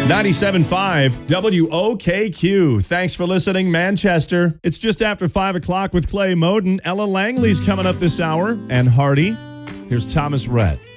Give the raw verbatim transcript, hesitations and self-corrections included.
ninety-seven point five W O K Q. Thanks for listening, Manchester. It's just after five o'clock with Clay Moden. Ella Langley's coming up this hour. And Hardy. Here's Thomas Rhett.